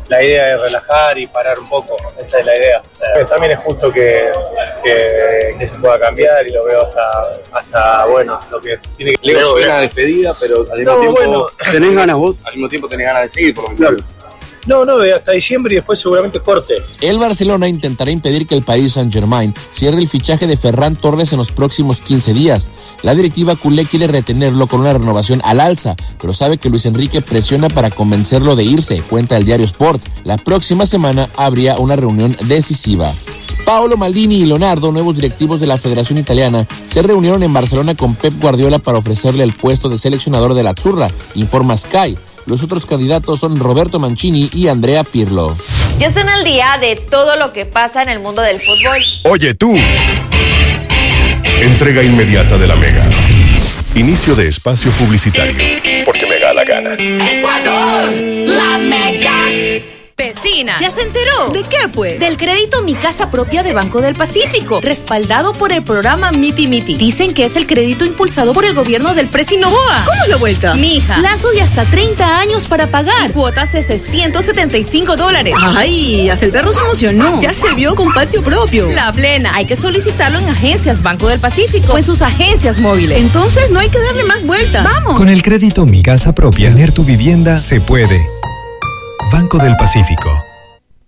la idea es relajar y parar un poco, esa es la idea. También es justo que se pueda cambiar y lo veo hasta bueno, lo que tiene que... Leo, suena una despedida, pero al mismo tiempo... ¿Tenés ganas vos? Al mismo tiempo tenés ganas de seguir, por lo menos. No, hasta diciembre y después seguramente corte. El Barcelona intentará impedir que el Paris Saint-Germain cierre el fichaje de Ferran Torres en los próximos 15 días. La directiva culé quiere retenerlo con una renovación al alza, pero sabe que Luis Enrique presiona para convencerlo de irse, cuenta el diario Sport. La próxima semana habría una reunión decisiva. Paolo Maldini y Leonardo, nuevos directivos de la Federación Italiana, se reunieron en Barcelona con Pep Guardiola para ofrecerle el puesto de seleccionador de la Azzurra, informa Sky. Los otros candidatos son Roberto Mancini y Andrea Pirlo. Ya están al día de todo lo que pasa en el mundo del fútbol. Oye tú. Entrega inmediata de la Mega. Inicio de espacio publicitario. Porque me da la gana. ¡Ecuador! ¡La Mega! Vecina, ¿ya se enteró? ¿De qué, pues? Del crédito Mi Casa Propia de Banco del Pacífico, respaldado por el programa Miti Miti. Dicen que es el crédito impulsado por el gobierno del Presi Noboa. ¿Cómo es la vuelta? Mija, plazo de hasta 30 años para pagar. Cuotas de $675. Ay, hasta el perro se emocionó. Ya se vio con patio propio. La plena. Hay que solicitarlo en agencias Banco del Pacífico o en sus agencias móviles. Entonces no hay que darle más vuelta. ¡Vamos! Con el crédito Mi Casa Propia, tener tu vivienda se puede. Banco del Pacífico.